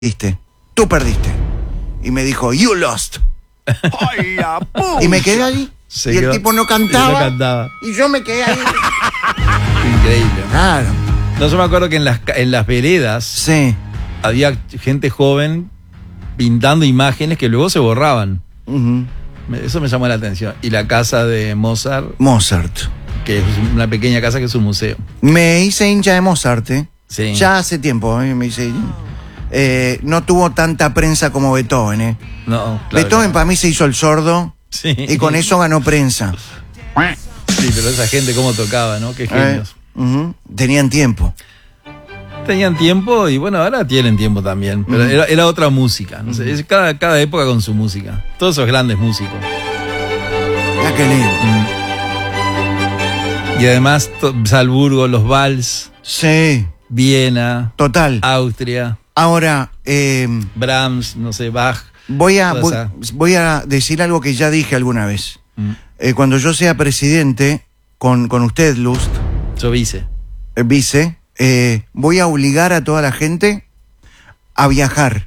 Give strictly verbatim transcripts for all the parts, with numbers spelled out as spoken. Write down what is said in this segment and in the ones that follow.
perdiste, tú perdiste. Y me dijo, you lost. Y me quedé ahí. Se y el quedó, tipo no cantaba, y no cantaba. Y yo me quedé ahí. Increíble. Claro. No, yo me acuerdo que en las, en las veredas Sí. había gente joven pintando imágenes que luego se borraban. Uh-huh. Eso me llamó la atención. Y la casa de Mozart, Mozart. que es una pequeña casa que es un museo. Me hice hincha de Mozart, ¿eh? Sí. Ya hace tiempo, ¿eh? Me hice... Eh, no tuvo tanta prensa como Beethoven, ¿eh? No, claro Beethoven no. para mí se hizo el sordo. Sí. Y con eso ganó prensa. Sí, pero esa gente cómo tocaba, ¿no? Qué genios. Eh, uh-huh. Tenían tiempo. Tenían tiempo y bueno, ahora tienen tiempo también. Pero uh-huh. era, era otra música. No sé, es cada, cada época con su música. Todos esos grandes músicos. Ah, qué lindo. Mm. Y además, to, Salzburgo, los vals. Sí. Viena. Total. Austria. Ahora, eh, Brahms, no sé, Bach. voy a, voy, voy a decir algo que ya dije alguna vez. Mm. Eh, cuando yo sea presidente, con, con usted, Lust. Yo vice. Eh, vice. Eh, voy a obligar a toda la gente a viajar.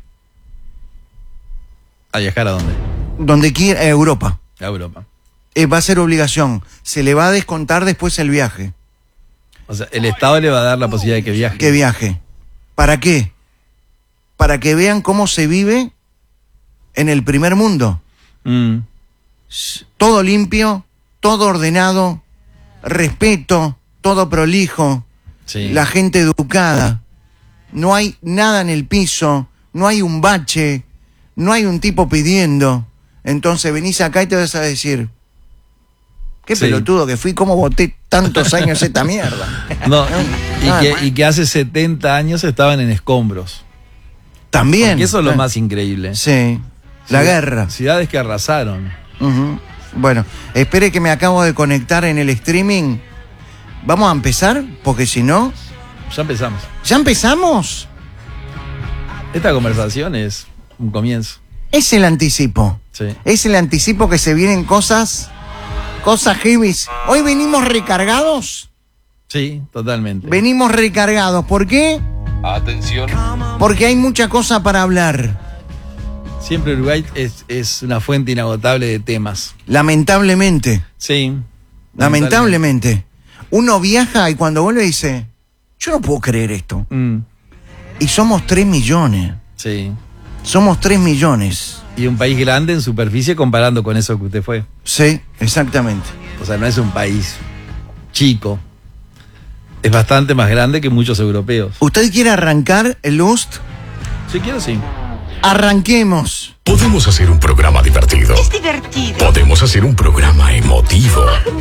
¿A viajar a dónde? Donde quiera, a Europa. A Europa. Eh, va a ser obligación. Se le va a descontar después el viaje. O sea, el Estado le va a dar la posibilidad de que viaje. Que viaje. ¿Para qué? Para que vean cómo se vive en el primer mundo. Mm. Todo limpio, todo ordenado, respeto, todo prolijo. Sí. La gente educada, no hay nada en el piso, no hay un bache, no hay un tipo pidiendo. Entonces venís acá y te vas a decir, qué sí. pelotudo que fui, cómo boté tantos años esta mierda. No, y, ah, que, y que hace setenta años estaban en escombros. También. Porque eso es lo eh. más increíble. Sí, la Ciudad, guerra. Ciudades que arrasaron. Uh-huh. Bueno, espere que me acabo de conectar en el streaming. ¿Vamos a empezar? Porque si no... Ya empezamos. ¿Ya empezamos? Esta conversación es un comienzo. Es el anticipo. Sí. Es el anticipo que se vienen cosas... Cosas heavies. Hoy venimos recargados. Sí, totalmente. Venimos recargados. ¿Por qué? Atención. Porque hay mucha cosa para hablar. Siempre Uruguay es, es una fuente inagotable de temas. Lamentablemente. Sí. Lamentablemente. lamentablemente. Uno viaja y cuando vuelve dice, yo no puedo creer esto. Mm. Y somos tres millones. Sí. Somos tres millones. Y un país grande en superficie comparando con eso que usted fue. Sí, exactamente. O sea, no es un país chico. Es bastante más grande que muchos europeos. ¿Usted quiere arrancar el Lust? Si quiero, sí. Arranquemos. Podemos hacer un programa divertido. Es divertido. Podemos hacer un programa emotivo.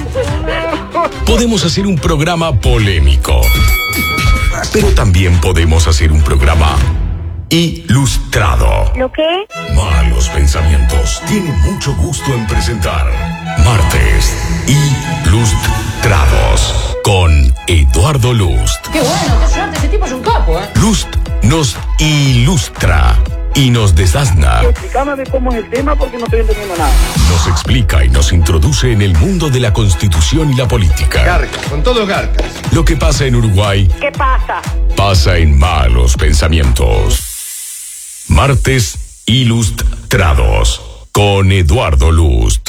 Podemos hacer un programa polémico. Pero también podemos hacer un programa ilustrado. ¿Lo qué? Malos Pensamientos tiene mucho gusto en presentar Martes Ilustrados con Eduardo Lust. ¡Qué bueno! ¡Qué suerte! Ese tipo es un capo, ¿eh? Lust nos ilustra y nos desasna. Explícame cómo es el tema porque no estoy entendiendo nada. Nos explica y nos introduce en el mundo de la constitución y la política. Garcas, con todo garcas. Lo que pasa en Uruguay. ¿Qué pasa? Pasa en Malos Pensamientos. Martes Ilustrados con Eduardo Lust.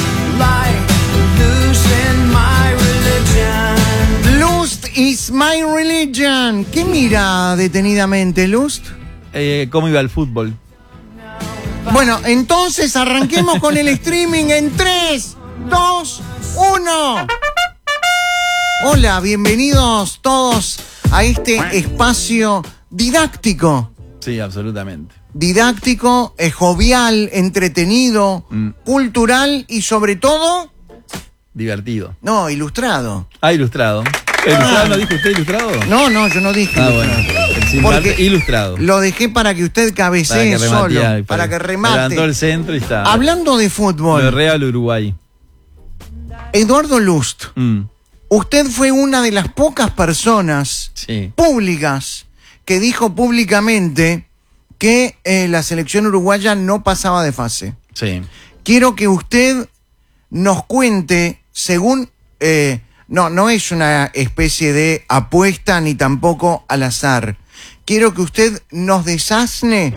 Lust is my religion. ¿Qué mira detenidamente, Lust? Eh, ¿Cómo iba el fútbol? Bueno, entonces arranquemos con el streaming en tres, dos, uno. Hola, bienvenidos todos a este espacio didáctico. Sí, absolutamente. Didáctico, eh, jovial, entretenido, mm. cultural y sobre todo... Divertido. No, ilustrado. Ah, ilustrado. ¿Ilustrado ah. no dijo usted ilustrado? No, no, yo no dije ah, ilustrado. Bueno. Porque ilustrado. Lo dejé para que usted cabecee para solo, para, para que remate. Levantó el centro y está. Hablando de fútbol. De Real Uruguay. Eduardo Lust. Mm. Usted fue una de las pocas personas sí. públicas que dijo públicamente que eh, la selección uruguaya no pasaba de fase. Sí. Quiero que usted nos cuente, según... Eh, no, no es una especie de apuesta ni tampoco al azar. Quiero que usted nos desasne